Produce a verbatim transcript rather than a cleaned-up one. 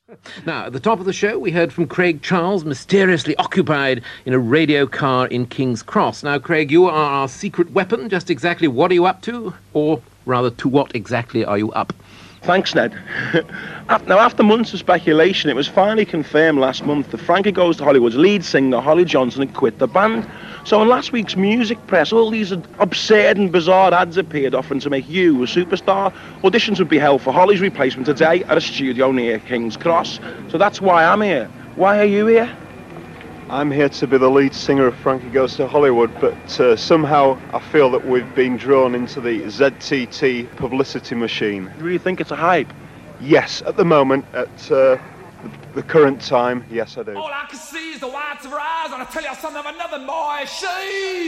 Now, at the top of the show, we heard from Craig Charles, mysteriously occupied in a radio car in King's Cross. Now, Craig, you are our secret weapon. Just exactly what are you up to? Or, rather, to what exactly are you up? Thanks, Ned. Now, after months of speculation, it was finally confirmed last month that Frankie Goes to Hollywood's lead singer, Holly Johnson, had quit the band. So in last week's music press, all these absurd and bizarre ads appeared offering to make you a superstar. Auditions would be held for Holly's replacement today at a studio near King's Cross. So that's why I'm here. Why are you here? I'm here to be the lead singer of Frankie Goes to Hollywood, but uh, somehow I feel that we've been drawn into the Z T T publicity machine. You really think it's a hype? Yes, at the moment, at uh, the, the current time, yes I do. All I can see is the whites of her eyes, and I tell you something of another machine.